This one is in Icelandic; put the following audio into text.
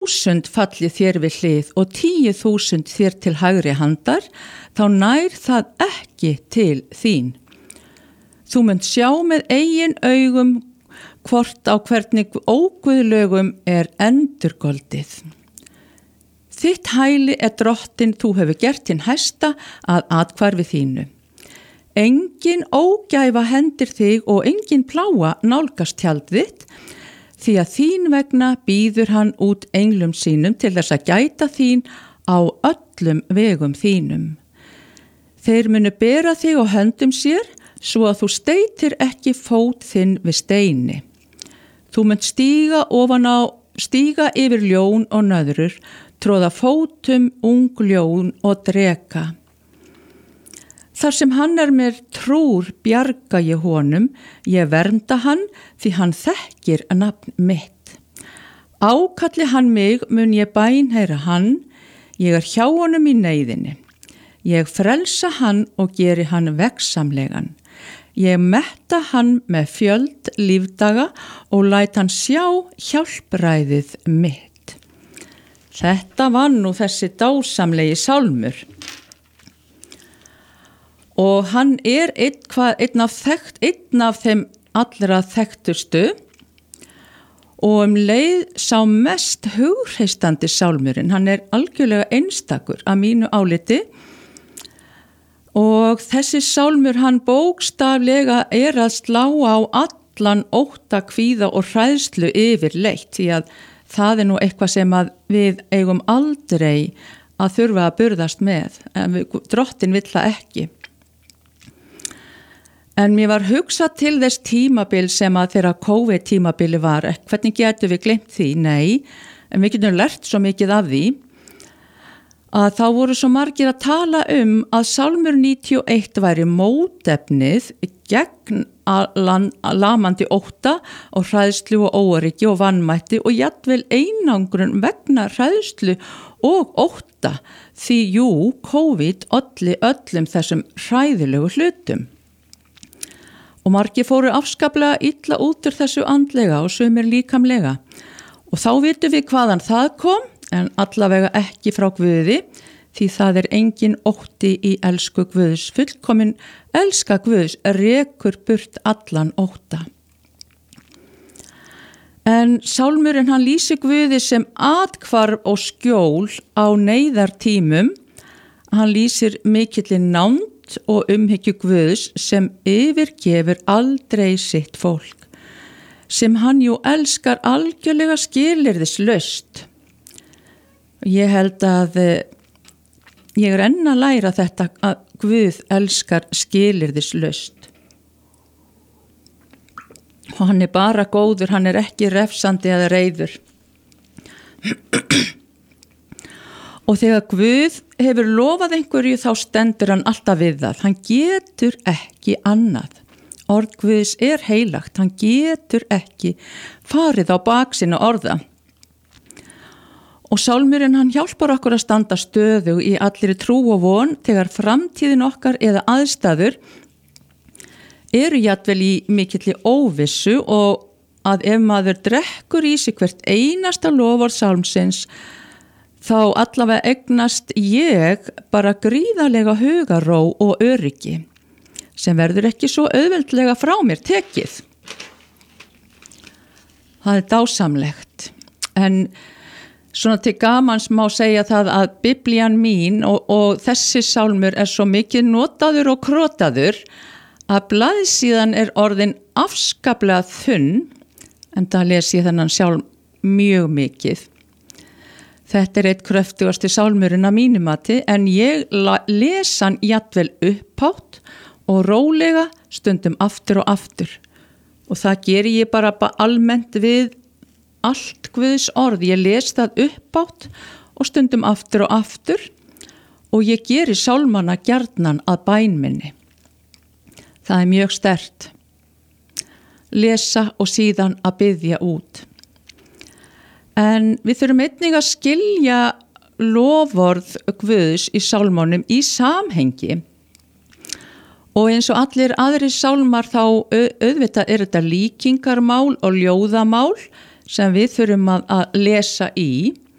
10.000 falli þér við hlið og 10.000 þér til hægri handar, þá nær það ekki til þín. Þú munt sjá með eigin augum hvort á hvernig óguðlögum endurgoldið. Þitt hæli drottin þú hefur gert hinn hæsta að athvarfi þínu. Engin ógæfa hendir þig og engin plága nálgast tjald þitt, því að þín vegna býður hann út englum sínum til þess að gæta þín á öllum vegum þínum. Þeir munu bera þig á höndum sér, svo að þú steytir ekki fót þinn við steini. Þú munt stíga yfir ljón og nöðrur, tróða fótum ungljón og dreka. Þar sem hann mér trúr bjarga ég honum, ég vernda hann því hann þekkir nafn mitt. Ákalli hann mig mun ég bænheyra hann, ég hjá honum í neyðinni. Ég frelsa hann og geri hann veggsamlegan. Ég metta hann með fjöld lífdaga og læt hann sjá hjálpræðið mitt. Þetta var nú þessi dásamlegi sálmur. Og hann einn af þeim allra þekktustu og leið sá mest hugreistandi sálmurinn. Hann algjörlega einstakur að mínu áliti og þessi sálmur hann bókstaflega að slá á allan ótta, kvíða og hræðslu yfirleitt, því að það nú eitthvað sem að við eigum aldrei að þurfa að burðast með, en drottin vill það ekki. En mér var hugsað til þess tímabil sem að þeirra COVID-tímabili var. Hvernig getum við gleymt því? Nei, en við getum lært svo mikið af því að þá voru svo margir að tala að Sálmur 91 væri mótefnið gegn lamandi ótta og hræðslu og óöryggi og vanmætti og jafnvel einangrun vegna hræðslu og ótta, því COVID olli öllum þessum hræðilegu hlutum. Og margir fóru afskaplega illa út úr þessu andlega og sumir líkamlega. Og þá vitum við hvaðan það kom, en allavega ekki frá Guði, því það engin ótti í elsku Guðs. Fullkomin elska Guðs rekur burt allan ótta. En sálmurinn hann lýsir Guði sem athvarf og skjól á neyðartímum. Hann lýsir mikilli nánd og umhyggju Guðs sem yfirgefur aldrei sitt fólk, sem hann elskar algjörlega skilyrðislaust. Ég held að ég enn að læra þetta að Guð elskar skilyrðislaust. Og hann bara góður, hann ekki refsandi eða reiður. Og þegar Guð hefur lofað einhverju þá stendur hann alltaf við það. Hann getur ekki annað. Orð Guðs heilagt. Hann getur ekki farið á baksinn orða. Og sálmurinn hann hjálpar okkur að standa stöðug í allri trú og von þegar framtíðin okkar eða aðstæður jafnvel í mikilli óvissu og að ef maður drekkur í sig hvert einasta loforð sálmsins þá allavega eignast ég bara gríðarlega hugarró og öryggi sem verður ekki svo auðveldlega frá mér tekið. Það dásamlegt. En svona til gamans má segja það að Biblían mín og þessi sálmur svo mikið notaður og krotaður að blaðsíðan orðin afskaplega þunn, en það les ég þennan sálm mjög mikið. Þetta eitt kröftugasti sálmurinn að mínu mati, en ég les hann jafnvel upphátt og rólega stundum aftur og aftur. Og það geri ég bara almennt við allt Guðs orð. Ég les það upphátt og stundum aftur og aftur og ég geri sálmana gjarnan að bæn minni. Það mjög sterkt. Lesa og síðan að biðja út. En við þurfum einnig að skilja loforð Guðs í sálmunum í samhengi. Og eins og allir aðrir sálmar þá auðvitað þetta líkingarmál og ljóðamál sem við þurfum að lesa í.